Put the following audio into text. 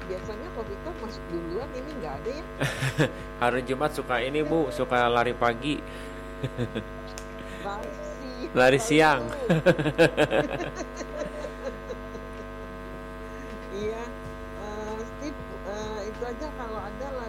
biasanya Pak Victor masuk duluan, ini nggak ada ya. Hari Jumat suka ini Bu, suka lari pagi, lari Lari siang. dulu. Iya, Steve, itu aja kalau ada